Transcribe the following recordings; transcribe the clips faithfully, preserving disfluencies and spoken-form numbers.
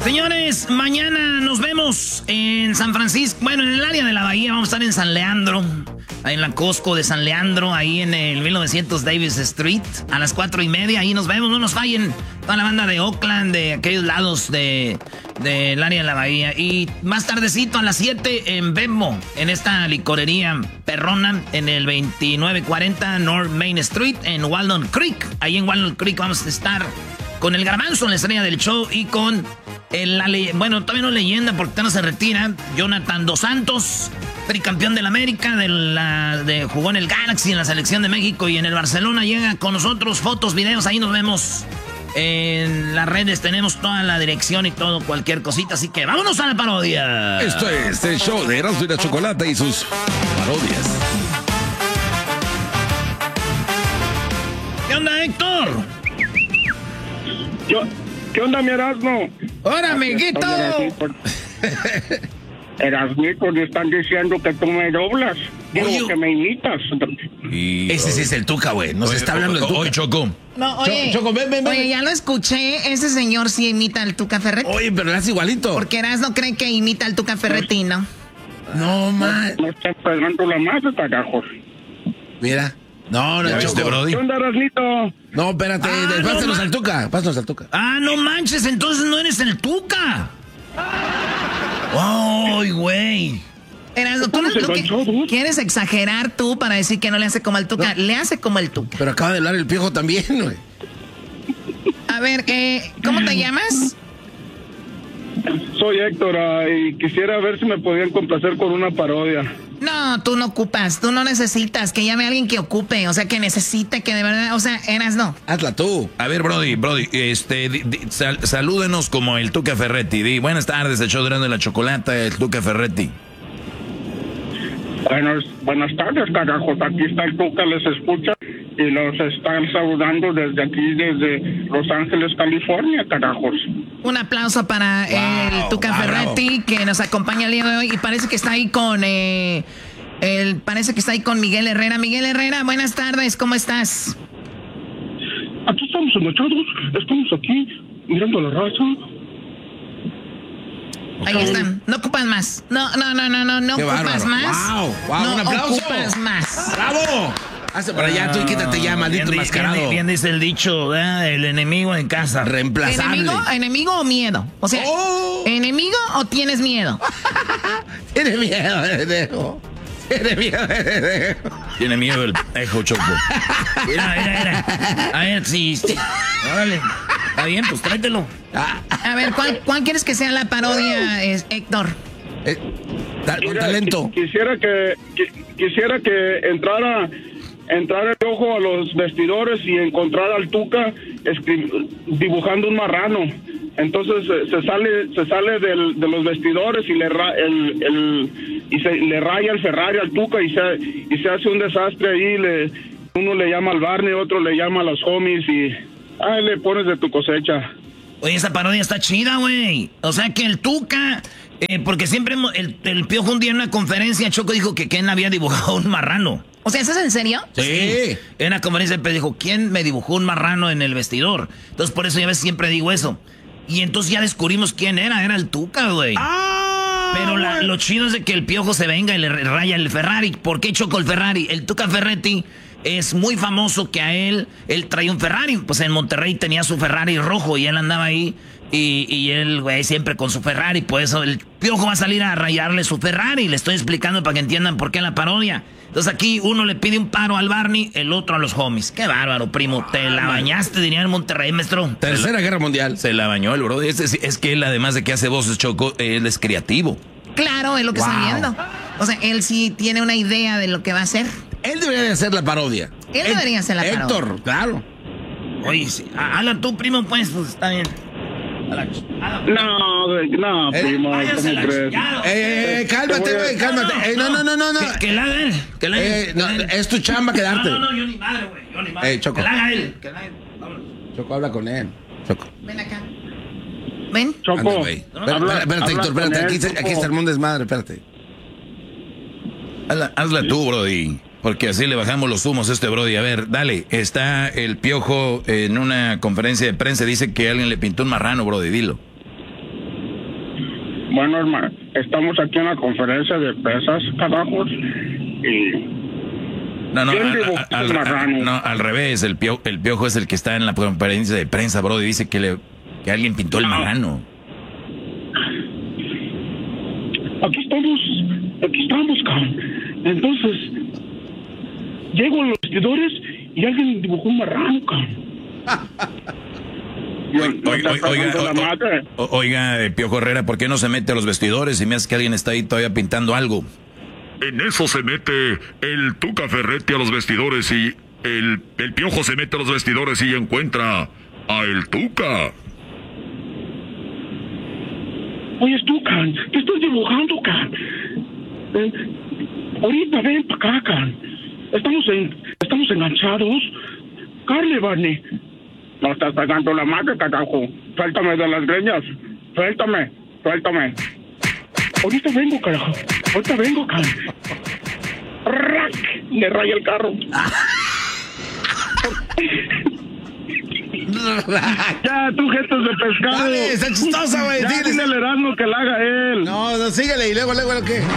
Señores, mañana nos vemos en San Francisco, bueno, en el área de la Bahía. Vamos a estar en San Leandro, en la Costco de San Leandro, ahí en el mil novecientos Davis Street, a las cuatro y media. Ahí nos vemos, no nos fallen. Toda la banda de Oakland, de aquellos lados de, del área de la Bahía. Y más tardecito, a las siete, en Bembo, en esta licorería perrona, en el veintinueve cuarenta North Main Street, en Walnut Creek. Ahí en Walnut Creek vamos a estar con el Garbanzo, la estrella del show, y con el, la le, bueno, todavía no leyenda porque todavía no se retira, Jonathan Dos Santos, tricampeón del América, de la, de, jugó en el Galaxy, en la selección de México y en el Barcelona. Llega con nosotros, fotos, videos, ahí nos vemos. En las redes tenemos toda la dirección y todo, cualquier cosita, así que vámonos a la parodia. Esto es el show de Erasmo y la Chocolata y sus parodias. ¿Qué onda, Héctor? Yo, ¿Qué onda, mi Erasmo? ¡Hola, amiguito! Erasmito, le están diciendo que tú me doblas. Digo, Oye. que me imitas. Y, Ese sí es el Tuca, güey. Nos oye, está hablando el Tuca. Oye, Choco. No, oye, Choco, ven, ven, ven. oye, ya lo escuché, ese señor sí imita al Tuca Ferretti. Oye, pero le hace igualito. Porque Erasmo cree que imita al Tuca Ferretti, ¿no? No, man. No están pegando la masa, carajos. Mira. No, no, ¿Ya Choco. viste, Brody? ¿Qué onda, Erasmito? No, espérate. Ah, de- no, pásanos ma- al Tuca. Pásanos al Tuca. Ah, no manches, entonces no eres el Tuca. ¡Ay, güey! Erasmo, tú ¿Cómo lo, se lo que enganchó, dude? quieres exagerar tú para decir que no le hace como al Tuca. Le hace como el Tuca. Pero acaba de hablar el Piojo también, güey. A ver, eh, ¿cómo te llamas? Soy Héctor ah, y quisiera ver si me podían complacer con una parodia. No, tú no ocupas, tú no necesitas que llame a alguien que ocupe, o sea, que necesite, que de verdad, o sea, Erasmo. Hazla tú. A ver, Brody, Brody, este, di- di- sal- salúdenos como el Tuca Ferretti. Di, buenas tardes, el show de Erasmo y la Chocolata, el Tuca Ferretti. Buenas, buenas tardes, carajos. Aquí está el Tuca, les escucha y los están saludando desde aquí, desde Los Ángeles, California, carajos. Un aplauso para Wow, el Tuca wow, Ferretti, que nos acompaña el día de hoy y parece que está ahí con, eh, el, parece que está ahí con Miguel Herrera. Miguel Herrera, buenas tardes, ¿cómo estás? Aquí estamos agachados, estamos aquí mirando la raza. Ahí están, no ocupas más. No, no, no, no, no, no Qué ocupas bárbaro. más. Wow, wow, no un aplauso. ocupas más. ¡Bravo! Hazte para allá, tú y quítate ya, maldito Bien, di- enmascarado. bien, bien dice el dicho, ¿verdad? El enemigo en casa. Reemplazable. ¿Enemigo, enemigo o miedo? O sea, Oh. ¿enemigo o tienes miedo? Tiene miedo, pendejo. Tiene miedo, pendejo. Tiene miedo el ejo, Choco. Mira, mira, mira. A ver, sí, sí. Órale. Está bien, pues tráetelo. A ver, ¿cuál, cuál quieres que sea la parodia, es, Héctor? Eh, ta- con talento. Qui- Quisiera que, qui- quisiera que entrara, entrara el ojo a los vestidores y encontrara al Tuca escri- dibujando un marrano. Entonces eh, se sale, se sale del- de los vestidores y le ra- el, el- y se le raya el Ferrari al Tuca y se y se hace un desastre ahí. Le, uno le llama al Barney, otro le llama a los homies y ahí le pones de tu cosecha. Oye, esa parodia está chida, güey. O sea que el Tuca, eh, porque siempre hemos- el, el Piojo un día en una conferencia, Choco dijo que Ken había dibujado un marrano. O sea, ¿eso es en serio? Sí. En una conferencia pero dijo, ¿quién me dibujó un marrano en el vestidor? Entonces por eso ya ves, siempre digo eso. Y entonces ya descubrimos quién era, era el Tuca, güey. ¡Ah! Pero la- lo chido es de que el Piojo se venga y le raya el Ferrari. ¿Por qué Choco el Ferrari? El Tuca Ferretti es muy famoso que a él, él trae un Ferrari. Pues en Monterrey tenía su Ferrari rojo y él andaba ahí. Y, y él, güey, siempre con su Ferrari. Por eso el Piojo va a salir a rayarle su Ferrari. Le estoy explicando para que entiendan por qué la parodia. Entonces aquí uno le pide un paro al Barney, el otro a los homies. Qué bárbaro, primo. Te la bañaste, diría en Monterrey, maestro. Tercera Guerra Mundial. Se la bañó el Brody. Es, es- es que él, además de que hace voces, Choco, él es creativo. Claro, es lo que Wow. estoy viendo. O sea, él sí tiene una idea de lo que va a hacer. Él debería de hacer la parodia. Él debería hacer la parodia. Héctor, claro. Oye, sí. Ah, Habla tú, primo, pues, pues está bien. Habla, habla. No, güey, no, Eh, primo, váyase ¿cómo la crees? chingada. Eh, eh, cálmate, güey, cálmate. Eh, no, no, no, no, no. Que, que la haga él. Que la haga Eh, él. no, es tu chamba quedarte. No, no, no, yo ni madre, güey. Yo ni madre. Eh, Choco. Que la haga él. Que la haga él. Vámonos. Choco, habla con él. Choco. Ven acá. Ven. Choco, Anda, güey. habla- Espérate, espérate, habla Héctor, con espérate. él, Aquí, se- Choco. aquí está el mundo desmadre, espérate. Hazla, hazla tú, Brody. Porque así le bajamos los humos a este Brody. A ver, dale. Está el Piojo en una conferencia de prensa. Dice que alguien le pintó un marrano, Brody. Dilo. Bueno, hermano, estamos aquí en la conferencia de pesas, carajos, y... No, no, ¿Quién al, dibujó al- el al- marrano? no, al revés, el piojo, el piojo es el que está en la conferencia de prensa, bro, y dice que, le, que alguien pintó el marrano. Aquí estamos, aquí estamos, cabrón. Entonces, llego a los vestidores y alguien dibujó un marrano, cabrón. Yo- yo Oiga, te oiga, pregunto la oiga, madre. o- oiga, eh, Piojo Herrera, ¿por qué no se mete a los vestidores y me hace que alguien está ahí todavía pintando algo? En eso se mete el Tuca Ferretti a los vestidores y el, el Piojo se mete a los vestidores y encuentra a el Tuca. Oye, tú, can, ¿qué estás dibujando, can? Eh, ahorita ven para acá, can. Estamos, en, estamos enganchados. Carle, Barney. No estás pegando la madre, carajo. Suéltame de las greñas. Suéltame, suéltame. Ahorita vengo, carajo. Ahorita vengo, can. ¡Rac! Le raya el carro. Ya, tú, gestos de pescado. Dale, está chistosa, güey. Ya, Síguele. dile al Erasmo que la haga él. No, no, síguele y luego, luego, ¿lo qué?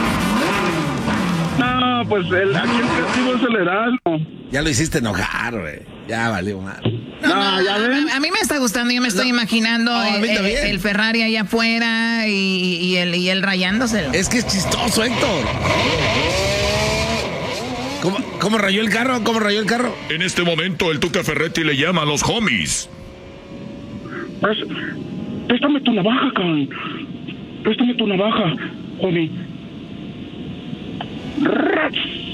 No, pues el, aquí el testigo es el Erasmo. Ya lo hiciste enojar, güey. Ya valió mal. No, ya ven. A, a mí me está gustando, yo me estoy imaginando No, a mí eh, también. eh, el Ferrari allá afuera y, y, él, y él rayándoselo. Es que es chistoso, Héctor. ¿Cómo, cómo rayó el carro? ¿Cómo rayó el carro? En este momento el Tuca Ferretti le llama a los homies. Pues, préstame tu navaja, can. Préstame tu navaja, homie. Ras.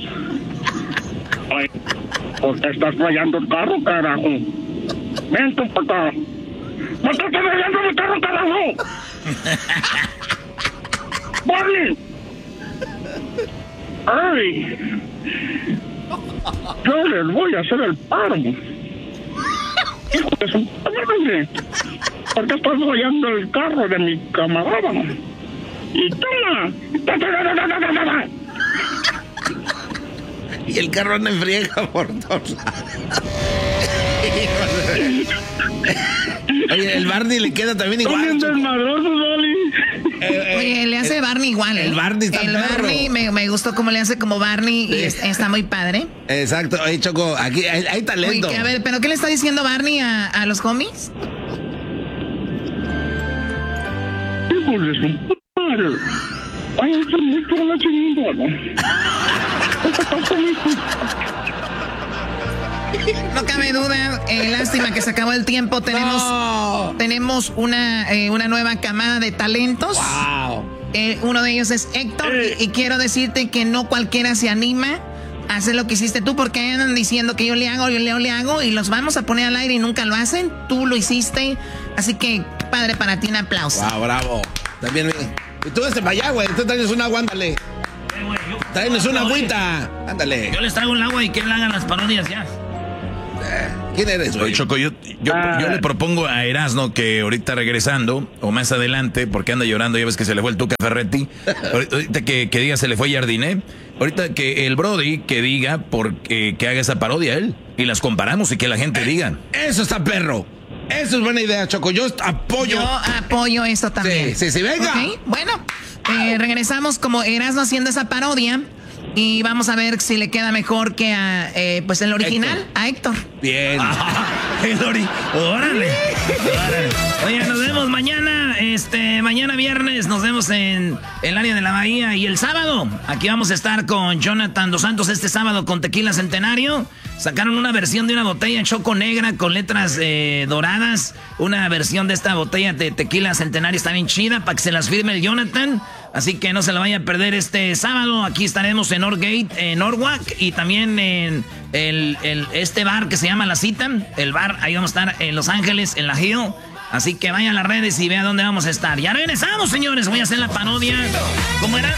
Ay, ¿por qué estás rayando el carro, carajo? Ven tú para acá. ¿Por qué estás rayando mi carro, carajo? ¡Barney! ¡Ay! Yo les voy a hacer el paro. Hijo de su madre. ¿Por qué estás rayando el carro de mi camarada? Y toma. Ta, ta, ta, ta, ta, ta, ta, ta. Y el carro anda en friega por todos lados. Oye, el Barney le queda también Son igual. bien Choco. desmadrosos, Oli. Eh, eh, Oye, le hace Barney igual. ¿eh? el Barney está El perro. Barney me, me gustó cómo le hace como Barney y Sí. es- está muy padre. Exacto. Oye, Choco, aquí hay, hay Oye, talento. que, a ver, ¿pero qué le está diciendo Barney a, a los homies? Hijo de su madre. Váyanse mucho a la chingada. ¿Qué pasó, mijo? No cabe duda, eh, lástima que se acabó el tiempo. Tenemos, No. tenemos una, eh, una nueva camada de talentos. Wow. Eh, uno de ellos es Héctor y, y quiero decirte que no cualquiera se anima a hacer lo que hiciste tú porque andan diciendo que yo le hago, yo le, yo le hago y los vamos a poner al aire y nunca lo hacen. Tú lo hiciste, así que padre para ti, un aplauso. Wow, bravo. También, y tú este para allá, güey. Tú traes un agua, ándale. Tráenos una agüita. Ándale. Yo les traigo el agua y que él haga las parodias ya. ¿Quién eres, Oye, güey? Choco, yo, yo, Ah. yo le propongo a Erasno que ahorita regresando, o más adelante, porque anda llorando, ya ves que se le fue el Tuca Ferretti, ahorita que, que diga se le fue Jardiné, ahorita que el Brody que diga por, que, que haga esa parodia él, y las comparamos y que la gente diga. Eso está perro. Eso es buena idea, Choco. Yo apoyo. Yo apoyo esto también. Sí, sí, sí, venga. Ok, bueno, eh, regresamos como Erasmo haciendo esa parodia y vamos a ver si le queda mejor que a, eh, pues el original, Héctor. a Héctor. Bien. El Ori- Órale. Órale. Oye, nos vemos mañana, este, mañana viernes, nos vemos en el área de la Bahía y el sábado. Aquí vamos a estar con Jonathan Dos Santos este sábado con Tequila Centenario. Sacaron una versión de una botella choco negra con letras eh, doradas. Una versión de esta botella de Tequila Centenario está bien chida para que se las firme el Jonathan. Así que no se la vaya a perder este sábado. Aquí estaremos en Northgate, en Norwalk y también en el, el, este bar que se llama La Cita. El bar, ahí vamos a estar en Los Ángeles, en la Hill. Así que vayan a las redes y vean dónde vamos a estar. Ya regresamos, señores. Voy a hacer la parodia. ¿Cómo era?